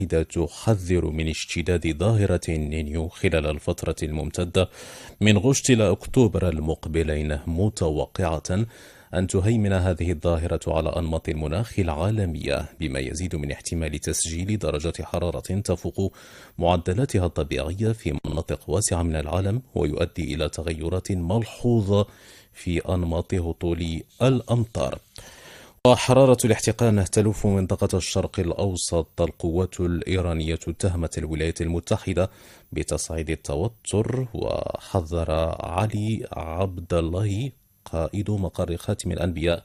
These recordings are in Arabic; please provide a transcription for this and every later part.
تحذر من اشتداد ظاهرة نينيو خلال الفترة الممتدة من غشت إلى أكتوبر المقبلين، متوقعة أن تهيمن هذه الظاهرة على أنماط المناخ العالمية، بما يزيد من احتمال تسجيل درجات حرارة تفوق معدلاتها الطبيعية في مناطق واسعة من العالم، ويؤدي إلى تغيرات ملحوظة في أنماط هطول الأمطار. وحرارة الاحتقان تلف منطقة الشرق الأوسط. القوات الإيرانية اتهمت الولايات المتحدة بتصعيد التوتر، وحذر علي عبد الله قائد مقر خاتم الأنبياء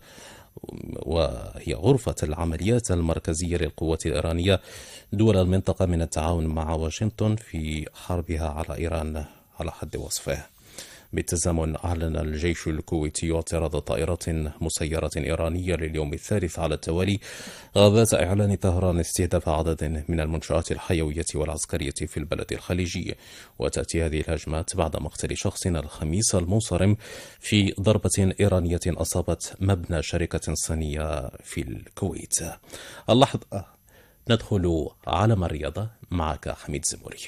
وهي غرفة العمليات المركزية للقوات الإيرانية دول المنطقة من التعاون مع واشنطن في حربها على إيران على حد وصفه. بالتزامن أعلن الجيش الكويتي اعتراض طائرة مسيرة إيرانية لليوم الثالث على التوالي غابات إعلان طهران استهداف عدد من المنشآت الحيوية والعسكرية في البلد الخليجي. وتأتي هذه الهجمات بعد مقتل شخص الخميس المنصرم في ضربة إيرانية أصابت مبنى شركة صينية في الكويت. اللحظة ندخل عالم الرياضة معك حميد زموري.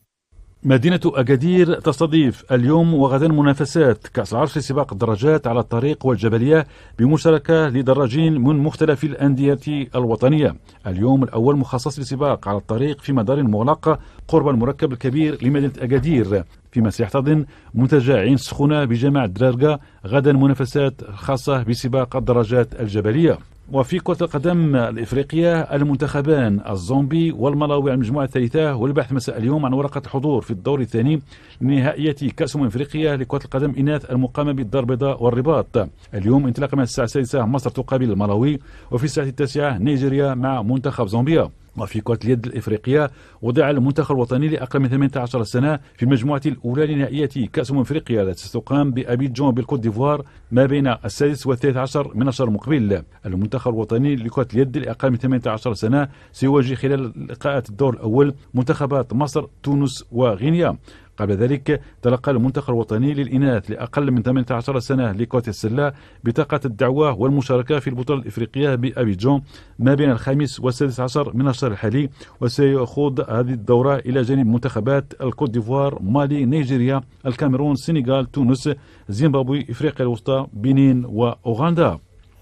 مدينة أكادير تستضيف اليوم وغدا منافسات كأس العرش لسباق الدراجات على الطريق والجبلية بمشاركة لدراجين من مختلف الأندية الوطنية. اليوم الأول مخصص لسباق على الطريق في مدار مغلق قرب المركب الكبير لمدينة أكادير، فيما سيحتضن منتجع عين سخونة بجامع درارقة. غدا منافسات خاصة بسباق الدراجات الجبلية. وفي كرة القدم الإفريقية المنتخبان الزومبي والملاوي المجموعة الثالثة والبحث مساء اليوم عن ورقة الحضور في الدور الثاني لنهائية كأس إفريقيا لكرة القدم إناث المقامة بالدار البيضاء والرباط. اليوم انطلاقا من الساعة 6 مصر تقابل الملاوي، وفي الساعة 9 نيجيريا مع منتخب زامبيا. وفي كرة اليد الإفريقية وضع المنتخب الوطني لأقل من 18 سنة في المجموعة الأولى لنهائية كأس إفريقيا التي ستقام بأبيجان بالكوت ديفوار ما بين السادس والثالث عشر من الشهر المقبل. المنتخب الوطني لكرة اليد لأقل من 18 سنة سيواجه خلال لقاءات الدور الأول منتخبات مصر، تونس وغينيا. قبل ذلك تلقى المنتخب الوطني للإناث لأقل من 18 سنة لكرة السلة بطاقة الدعوة والمشاركة في البطولة الإفريقية بأبيجان ما بين الخامس والسادس عشر من الشهر الحالي، وسيخوض هذه الدورة إلى جانب منتخبات الكوت ديفوار، مالي، نيجيريا، الكاميرون، السنغال، تونس، زيمبابوي، إفريقيا الوسطى، بنين وأوغندا.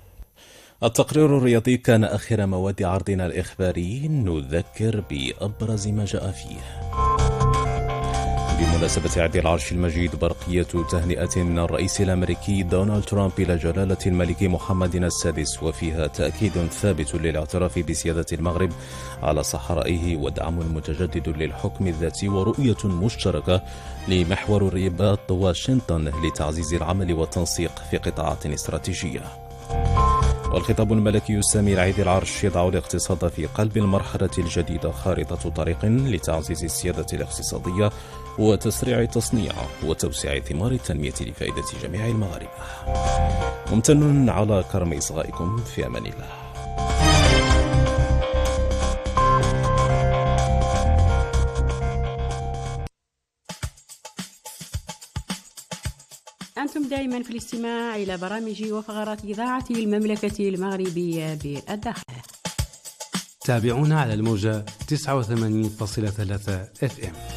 التقرير الرياضي كان آخر مواد عرضنا الإخباري. نذكر بأبرز ما جاء فيه. بمناسبة عيد العرش المجيد برقية تهنئة من الرئيس الأمريكي دونالد ترامب إلى جلالة الملك محمد السادس، وفيها تأكيد ثابت للاعتراف بسيادة المغرب على صحرائه ودعم متجدد للحكم الذاتي ورؤية مشتركة لمحور الرباط واشنطن لتعزيز العمل والتنسيق في قطاعات استراتيجية. والخطاب الملكي السامي لعيد العرش يضع الاقتصاد في قلب المرحلة الجديدة، خارطة طريق لتعزيز السيادة الاقتصادية وتسريع التصنيع وتوسيع ثمار التنمية لفائدة جميع المغاربة. ممتن على كرم إصغائكم، في أمان الله. أنتم دائما في الاستماع إلى برامج وفقرات إذاعة المملكة المغربية بالداخل. تابعونا على الموجة 89.3 FM.